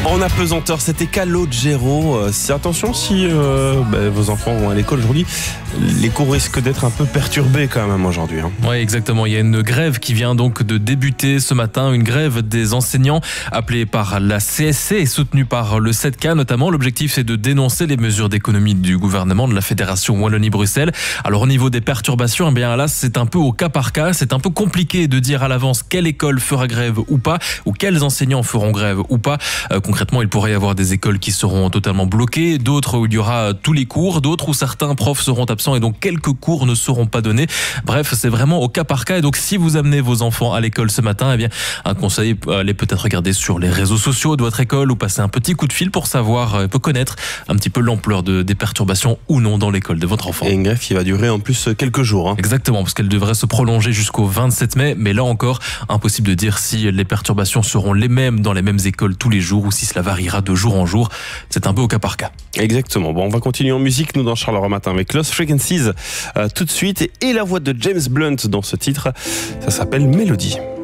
En apesanteur, c'était Calogero. Attention si vos enfants vont à l'école aujourd'hui, les cours risquent d'être un peu perturbés quand même aujourd'hui. Oui, exactement. Il y a une grève qui vient donc de débuter ce matin, une grève des enseignants appelée par la CSC et soutenue par le 7K notamment. L'objectif, c'est de dénoncer les mesures d'économie du gouvernement de la Fédération Wallonie-Bruxelles. Alors au niveau des perturbations, là c'est un peu au cas par cas. C'est un peu compliqué de dire à l'avance quelle école fera grève ou pas, ou quels enseignants feront grève ou pas. Concrètement, il pourrait y avoir des écoles qui seront totalement bloquées, d'autres où il y aura tous les cours, d'autres où certains profs seront absents et donc quelques cours ne seront pas donnés. Bref, c'est vraiment au cas par cas. Et donc si vous amenez vos enfants à l'école ce matin, un conseil, allez peut-être regarder sur les réseaux sociaux de votre école ou passer un petit coup de fil pour savoir, pour connaître un petit peu l'ampleur des perturbations ou non dans l'école de votre enfant. Et une grève qui va durer en plus quelques jours. Exactement, parce qu'elle devrait se prolonger jusqu'au 27 mai. Mais là encore, impossible de dire si les perturbations seront les mêmes dans les mêmes écoles tous les jours ou si cela variera de jour en jour. C'est un peu au cas par cas. Exactement. Bon, on va continuer en musique, nous, dans Charleroi Matin, avec Lost Frequencies tout de suite. Et la voix de James Blunt dans ce titre, ça s'appelle Mélodie.